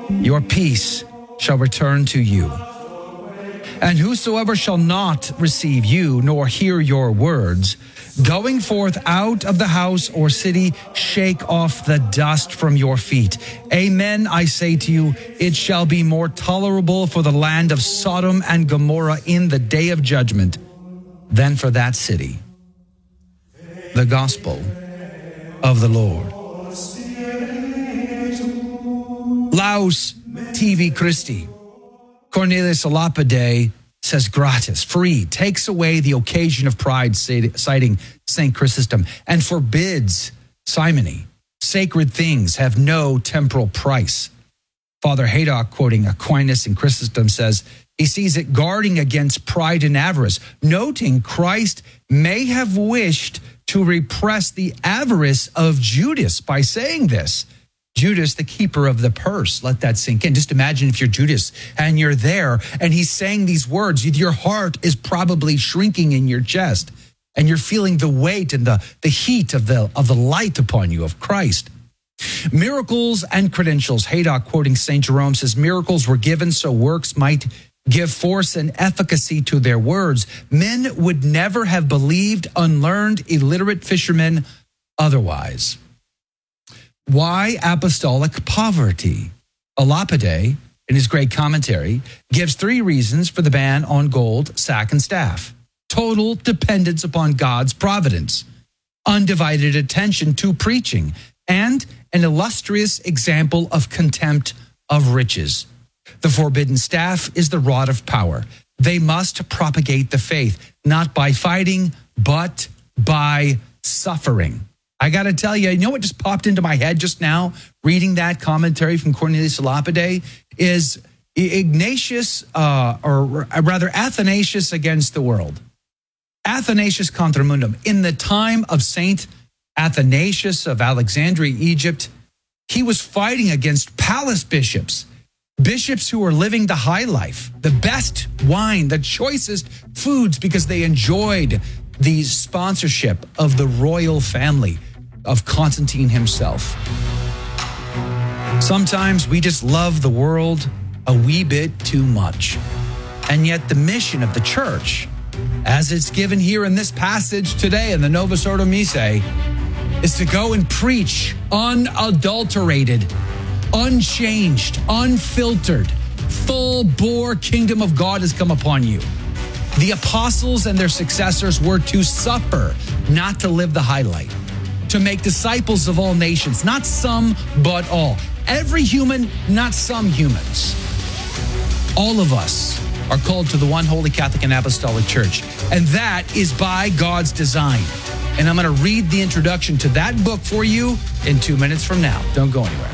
your peace shall return to you. And whosoever shall not receive you, nor hear your words, going forth out of the house or city, shake off the dust from your feet. Amen, I say to you, it shall be more tolerable for the land of Sodom and Gomorrah in the day of judgment than for that city. The gospel of the Lord. Laus TV Christi. Cornelius a Lapide says gratis, free, takes away the occasion of pride, citing St. Chrysostom, and forbids simony. Sacred things have no temporal price. Father Haydock, quoting Aquinas and Chrysostom, says he sees it guarding against pride and avarice, noting Christ may have wished to repress the avarice of Judas by saying this. Judas, the keeper of the purse. Let that sink in. Just imagine if you're Judas and you're there and he's saying these words. Your heart is probably shrinking in your chest and you're feeling the weight and the heat of the light upon you of Christ. Miracles and credentials. Haydock, quoting St. Jerome, says miracles were given so works might give force and efficacy to their words. Men would never have believed unlearned, illiterate fishermen otherwise. Why apostolic poverty? A Lapide, in his great commentary, gives 3 reasons for the ban on gold, sack, and staff. Total dependence upon God's providence, undivided attention to preaching, and an illustrious example of contempt of riches. The forbidden staff is the rod of power. They must propagate the faith, not by fighting, but by suffering. I got to tell you, you know what just popped into my head just now, reading that commentary from Cornelius a Lapide, is Ignatius, or rather Athanasius against the world. Athanasius contra mundum. In the time of Saint Athanasius of Alexandria, Egypt, he was fighting against palace bishops who were living the high life, the best wine, the choicest foods, because they enjoyed the sponsorship of the royal family of Constantine himself. Sometimes we just love the world a wee bit too much. And yet the mission of the church, as it's given here in this passage today in the Novus Ordo Missae, is to go and preach unadulterated, unchanged, unfiltered, full-bore kingdom of God has come upon you. The apostles and their successors were to suffer, not to live the highlight, to make disciples of all nations, not some, but all. Every human, not some humans. All of us are called to the one holy Catholic and Apostolic Church, and that is by God's design. And I'm going to read the introduction to that book for you in 2 minutes from now. Don't go anywhere.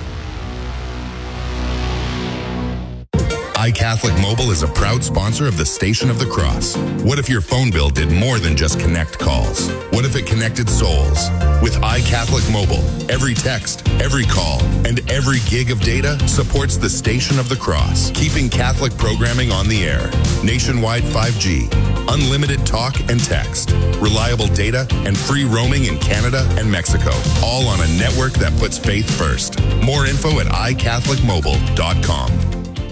iCatholic Mobile is a proud sponsor of the Station of the Cross. What if your phone bill did more than just connect calls? What if it connected souls? With iCatholic Mobile, every text, every call, and every gig of data supports the Station of the Cross, keeping Catholic programming on the air. Nationwide 5G, unlimited talk and text, reliable data, and free roaming in Canada and Mexico, all on a network that puts faith first. More info at iCatholicMobile.com.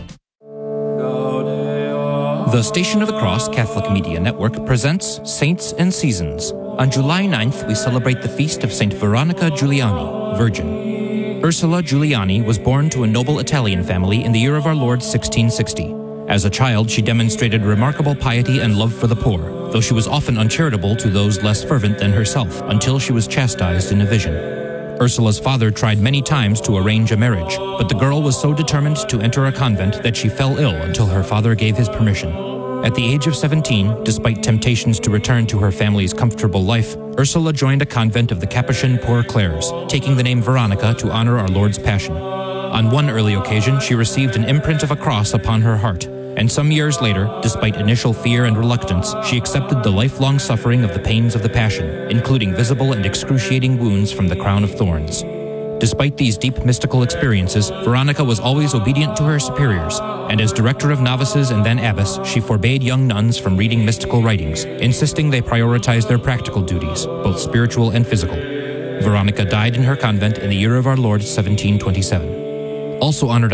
The Station of the Cross Catholic Media Network presents Saints and Seasons. On July 9th, we celebrate the feast of Saint Veronica Giuliani, Virgin. Ursula Giuliani was born to a noble Italian family in the year of our Lord 1660. As a child, she demonstrated remarkable piety and love for the poor, though she was often uncharitable to those less fervent than herself, until she was chastised in a vision. Ursula's father tried many times to arrange a marriage, but the girl was so determined to enter a convent that she fell ill until her father gave his permission. At the age of 17, despite temptations to return to her family's comfortable life, Ursula joined a convent of the Capuchin Poor Clares, taking the name Veronica to honor our Lord's Passion. On one early occasion, she received an imprint of a cross upon her heart, and some years later, despite initial fear and reluctance, she accepted the lifelong suffering of the pains of the Passion, including visible and excruciating wounds from the crown of thorns. Despite these deep mystical experiences, Veronica was always obedient to her superiors, and as director of novices and then abbess, she forbade young nuns from reading mystical writings, insisting they prioritize their practical duties, both spiritual and physical. Veronica died in her convent in the year of our Lord 1727. Also honored